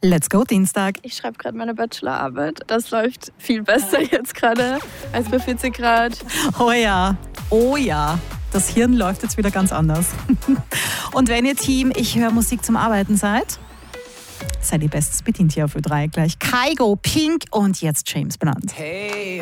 Let's go Dienstag. Ich schreibe gerade meine Bachelorarbeit. Das läuft viel besser jetzt gerade als bei 40 Grad. Oh ja. Das Hirn läuft jetzt wieder ganz anders. Und wenn ihr Team Ich höre Musik zum Arbeiten seid ihr bestens bedient hier auf Ö3. Gleich Kygo, Pink und jetzt James Blunt. Hey,